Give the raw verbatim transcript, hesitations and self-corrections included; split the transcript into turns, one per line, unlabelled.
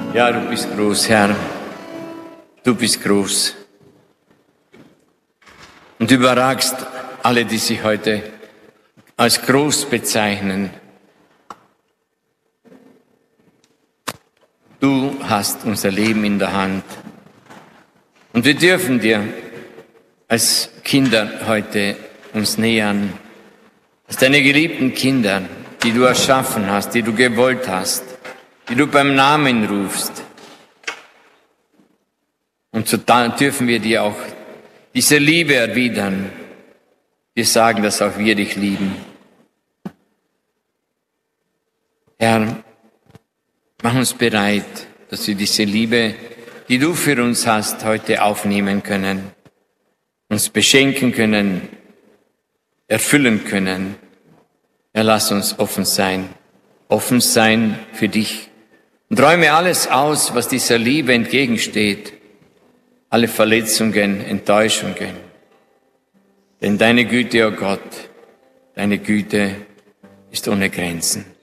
Ja, du bist groß, Herr. Du bist groß. Und du überragst alle, die sich heute als groß bezeichnen. Du hast unser Leben in der Hand. Und wir dürfen dir als Kinder heute uns nähern. Als deine geliebten Kinder, die du erschaffen hast, die du gewollt hast, die du beim Namen rufst. Und so dürfen wir dir auch diese Liebe erwidern. Wir sagen, dass auch wir dich lieben. Herr, mach uns bereit, dass wir diese Liebe, die du für uns hast, heute aufnehmen können, uns beschenken können, erfüllen können. Herr, lass uns offen sein, offen sein für dich und räume alles aus, was dieser Liebe entgegensteht, alle Verletzungen, Enttäuschungen. Denn deine Güte, o oh Gott, deine Güte ist ohne Grenzen.